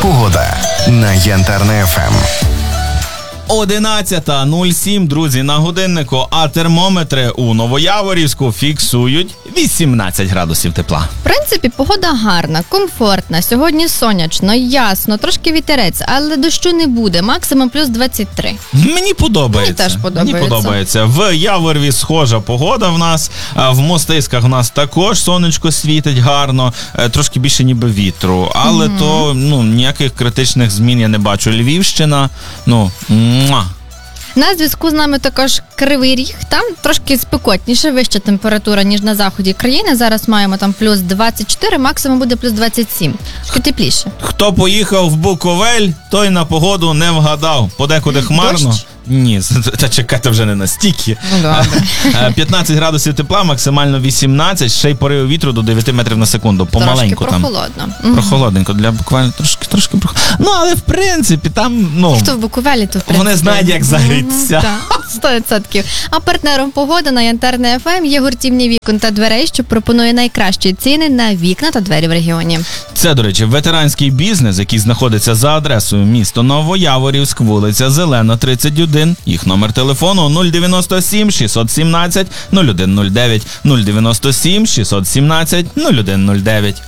Погода на Янтарне ФМ. 11:07, друзі, на годиннику, а термометри у Новояворівську фіксують 18 градусів тепла. В принципі, погода гарна, комфортна. Сьогодні сонячно, ясно, трошки вітерець, але дощу не буде. Максимум плюс 23. Мені подобається. Мені теж подобається. Мені подобається. В Яворові схожа погода в нас, в Мостиськах в нас також сонечко світить гарно, трошки більше ніби вітру, але то ніяких критичних змін я не бачу. Львівщина, муа. На зв'язку з нами також Кривий Ріг. Там трошки спекотніше, вища температура, ніж на заході країни. Зараз маємо там плюс 24, максимум буде плюс 27. Трошки тепліше. Хто поїхав в Буковель, той на погоду не вгадав. Подекуди хмарно. Дощ? Ні, та чекайте вже не настільки. Ну, добре. 15 градусів тепла, максимально 18, ще й пориви вітру до 9 метрів на секунду. Помаленьку трошки там. прохолодно. Прохолодненько, для буквально трошки прохолодно. Але в принципі там, Хто в Буковелі, то в принципі. Вони знають, як загрітися. Так, 100%. А партнером погоди на Янтарне ФМ є гуртівні вікон та дверей, що пропонує найкращі ціни на вікна та двері в регіоні. Це, до речі, ветеранський бізнес, який знаходиться за адресою місто Новояворівськ, вулиця Зелена, 31. Їх номер телефону 097 617 0109 097 617 0109.